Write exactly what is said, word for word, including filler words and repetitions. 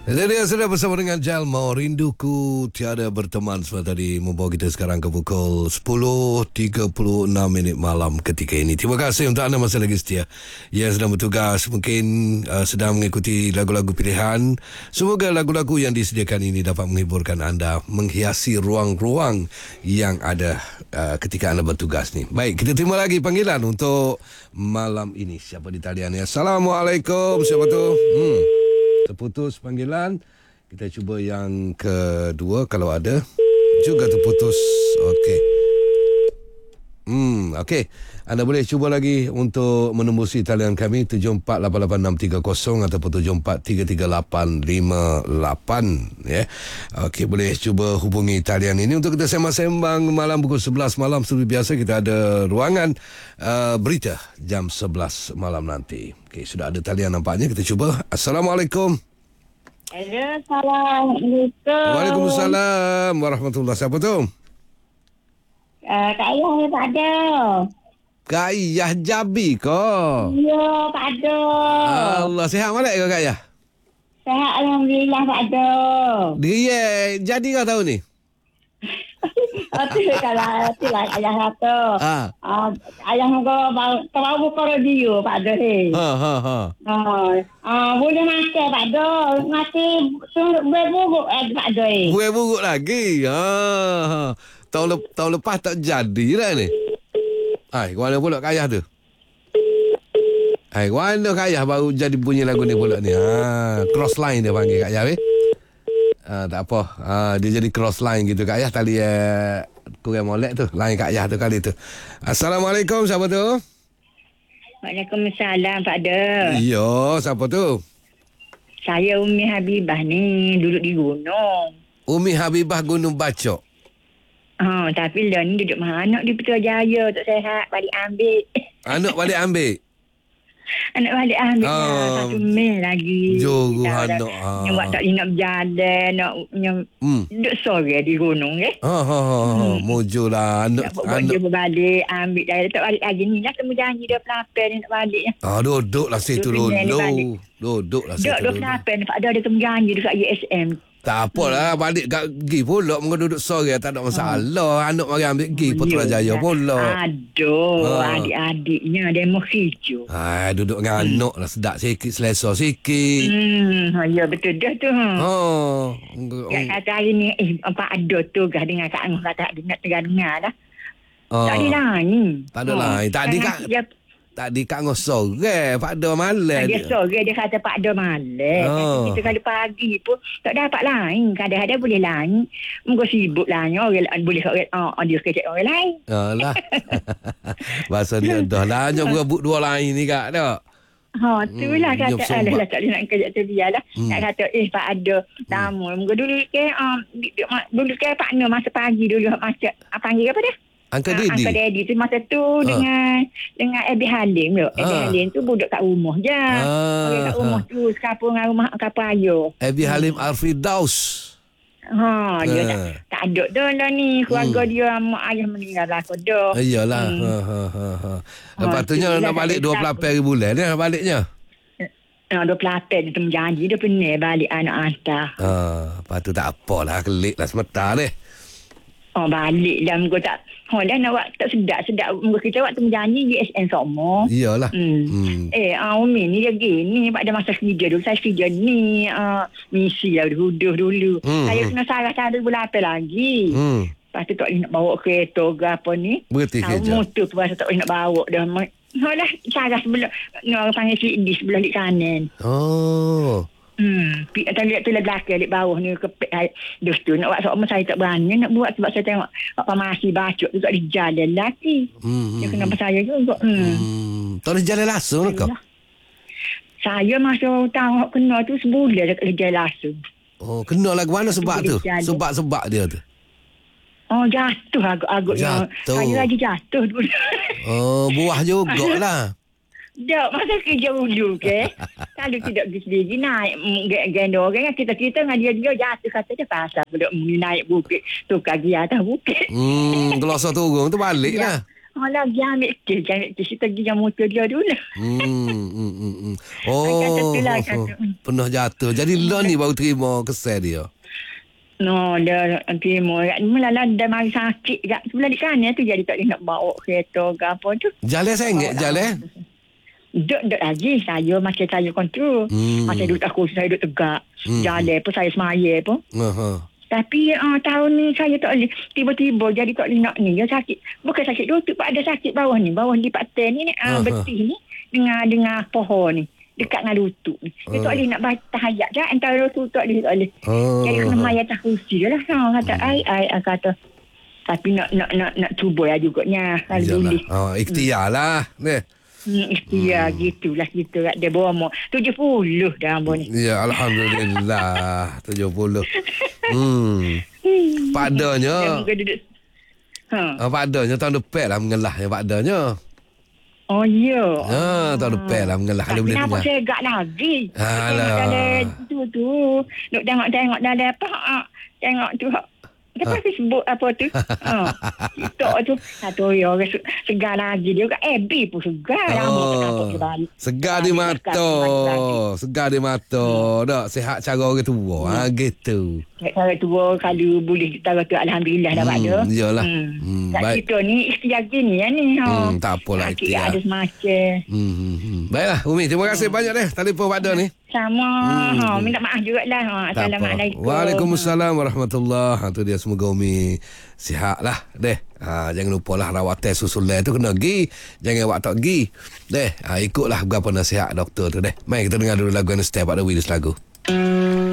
Jadi sudah bersama dengan Jalmo. Rinduku tiada berteman semasa tadi membawa kita sekarang ke pukul sepuluh tiga puluh enam minit malam ketika ini. Terima kasih untuk anda masih lagi setia yang sedang bertugas, mungkin uh, sedang mengikuti lagu-lagu pilihan. Semoga lagu-lagu yang disediakan ini dapat menghiburkan anda, menghiasi ruang-ruang yang ada uh, ketika anda bertugas ni. Baik, kita terima lagi panggilan untuk malam ini. Siapa di talian ya? Assalamualaikum. Siapa tu? Hmm. Terputus panggilan. Kita cuba yang kedua kalau ada. Juga terputus. Okey. Hmm, okey. Anda boleh cuba lagi untuk menembusi talian kami tujuh empat lapan lapan enam tiga kosong ataupun tujuh empat tiga tiga lapan lima lapan ya. Okey, boleh cuba hubungi talian ini untuk kita sembang-sembang malam pukul sebelas malam seperti biasa. Kita ada ruangan uh, berita jam sebelas malam nanti. Okey, sudah ada talian nampaknya, kita cuba. Assalamualaikum. Hello, Assalamualaikum. Waalaikumsalam warahmatullahi. Siapa tu? Uh, Kak Ayah ni Pak Ada. Kak Ayah Jabi ko. Ya, Pak Ada. Allah, sihat balik ke Kak Ayah? Sehat Alhamdulillah Pak Ada. Dia jadi kau tahu ni? Oh, tu kalau tu lah Ayah kata. Ha. Uh, ayah muka baru buka radio Pak Ada ni. Ha ha ha. Uh, uh, boleh makan Pak Ada. Masih berburuk eh, Pak Ada ni. Buat buruk lagi. Ha ha. Tahun, le- tahun lepas tak jadi dah ni. Hai, mana pula Kak Ayah tu? Hai, mana Kak Ayah baru jadi bunyi lagu ni pula ni. Ha, cross line dia panggil Kak Ayah eh. Ha, tak apa. Ha, dia jadi cross line gitu Kak Ayah, tali uh, kurang molek tu. Line Kak Ayah tu kali tu. Assalamualaikum, siapa tu? Waalaikumsalam Pak Ada. Yo, siapa tu? Saya Umi Habibah ni duduk di gunung. Umi Habibah Gunung Bacok. Ha, tapi lah ni duduk mana anak di Putrajaya tak sehat, balik ambil. Anak balik ambil. Anak balik ambil Oh. lah. Satu mil lagi. Jogo Dah- dah- anak. Ah. Nyawak tak boleh nak berjalan, nak nyam, Hmm. duduk sore di gunung ke. Ha ha ha. ha. Mojo lah anak. Nak buat dia anak. berbalik, ambil dah. Tak balik lagi ni lah. Temu janji dia pelapel dia nak balik. Ah, duduk lah situ Duduk dulu. pindah ni balik. Duduk lah situ Duduk dua dulu. pelapel ni. Pak Ada ada temu janji dekat U S M. Tak apalah, balik kat pergi pula. Mereka duduk sore, tak ada masalah. Anak mari ambil pergi Putrajaya pula. Aduh, Ha. adik-adiknya demo hijau. Ah, duduk dengan anak lah, sedap sikit, selesa sikit. Hmm, ya betul dah tu. Oh. Kak kata hari ni, eh, Pak Ada tu gah dengan Kak Angah kata dengar dengar dah. Oh. Tak ada lain. Tak ada lain. Tadi Kan Kak- Dia, Tadi Kak Ngos sore, Pak Do malam. dia sore dia kata Pak Ada malam. Oh. Kita kalau pagi pun tak dapat lain. Kadang-kadang boleh lain. Muka sibuk lain. Orang boleh orang, oh, dia kecek orang lain. Alah. Bahasa dia dah lah. Hanya berebut dua lain ni Kak tak? Ha, tu lah Hmm, jom kata, sombak. alah lah tak boleh nak kerja tu biarlah. Hmm. Nak kata, eh Pak Ada, tamu. Muka dulu ke, um, di- di- ma- dulu ke Pak Nur masa pagi dulu, masa, apa panggil apa dah? Angka Ah, Didi. Uncle Daddy tu masa tu dengan dengan Abi Halim tu. Abi Ah. Halim tu budak kat rumah je. Ah, Orang kat rumah ah. tu sekapur dengan rumah kapur ayah. Abi Halim Alfirdaus. Ha, dia Ah. tak, tak ada dah lah ni. Keluarga Hmm. dia mak ayah meninggal lah aku dah. Iyalah. Hmm. Ha, ha, ha, ha. Lepas tu nya itulah nak tak balik ada dua siapa. pelapar hari bulan ni nak baliknya. Ha, dua pelapar dia tu janji dia pening balik anak hantar. Ha, lepas tu tak apalah, kelik lah sementara ni. Oh balik lah muka tak. Oh dah nak buat tak sedap-sedap. Muka kita waktu menjanji U S N sama. Iyalah. Hmm. Hmm. Eh, uh, Umi ni dia gini pada masa kerja dulu. Saya kerja ni uh, misi lah dulu dulu. Hmm, Saya hmm. kena salah cara bulan apa lagi. Hmm. Lepas tu tak boleh nak bawa kereta ke apa ni. Berhenti Ah, kerja. motor tu pasal tak boleh nak bawa dah. Oh dah cara sebelah ni orang panggil si di sebelah di kanan. Oh. Hmm, pi atas lihat tu lah belakang di bawah ni kepek dus tu nak buat sama saya tak berani nak buat sebab saya tengok apa masih bacok tu tak di jalan lagi. Hmm. Dia kena pasal saya juga. Hmm. Hmm. Tak ada jalan langsung ke? Yalah. Saya masa tahu kena tu sebulan dekat kerja langsung. Oh, kena lagu mana sebab tu? Jalan. Sebab-sebab dia tu. Oh jatuh agak-agak. Jatuh. Saya lagi jatuh dulu. Oh, buah jugalah. Tak, masa kerja dulu ke. Kalau tidak pergi sendiri naik mm, gendong orang kita-kita dengan dia-dia jatuh kata dia pasal budak naik bukit tukar pergi atas bukit. Hmm, gelasa turun tu balik Ya. lah. Oh, lagi ambil kes. Jangan kes. Kita pergi yang motor dia dulu. Hmm, hmm, hmm, hmm. Kata Oh, tu lah, oh, kata. oh. Pernah jatuh. Jadi lo ni baru terima kesal dia. No, dia terima. Mula-mula dia mari sakit kat sebelah di kanan tu. Jadi tak boleh nak bawa kereta ke apa tu. Jalan sengit, jalan. Duduk-duduk lagi. Saya macam saya kontrol. Hmm. Macam duduk aku, saya duduk tegak. Hmm. Jalan pun saya semaya pun. Uh-huh. Tapi uh, tahun ni saya tak boleh. Tiba-tiba jadi tak boleh nak ni. Dia sakit. Bukan sakit lutut. Pak ada sakit bawah ni. Bawah lipat ten ni. Uh, Aha. betih ni. Dengan, dengan pohon ni. Dekat dengan lutut ni. Dia tak Ah. boleh nak baca hayat je. Antara lutut tak boleh. Tak boleh. Oh. Jadi kena maya atas kursi je lah. Ha, kata, ai, ai, ai, kata. Tapi nak nak nak nak cuba lah juganya. Kalau Yalah. boleh. Oh, ikhtiar lah. Ni. Hmm, ikhtiar hmm. gitulah gitu kat dia bawa tujuh puluh dah ambo ni. Ya, Alhamdulillah. tujuh puluh. Hmm. Padanya. Dia muka duduk. Ha. Ah, padanya tahun depan lah mengelah yang padanya. Oh ya. Ha, tahun depan lah mengelah. Dia Tapi boleh nampak dengar. segak lagi. Alah. Tengok dalam tu tu. Duk tengok-tengok dalam apa. Ha. Tengok tu. Apa Facebook apa tu? Ha. TikTok tu. Satu ya orang se- segar lagi. Dia kat F B pun segar. Rambut tak nampak dia balik. Segar di mata. Segar di mata. Tak, sihat cara orang tua. Ha, gitu. Cara tua kalau boleh cara tu Alhamdulillah dah Hmm, ada. iyalah. Hmm. Hmm, Kat baik. kita ni ikhtiar gini ya ni. Ha. Hmm, tak apalah Sakit ikhtiar. ada semacam. Hmm, hmm, hmm. Baiklah, Umi. Terima kasih banyak deh. Telefon pada ni. Sama. Hmm. Ha. Minta maaf jugalah. Ha. Tak apa. Assalamualaikum. Waalaikumsalam warahmatullahi. Ha, tu dia semoga Umi sihat lah deh. Ha, jangan lupa lah rawatan susulan tu kena pergi. Jangan awak tak pergi. Deh, ha, ikutlah berapa nasihat doktor tu deh. Mari kita dengar dulu lagu Anastasia Pak Dewi di selagu.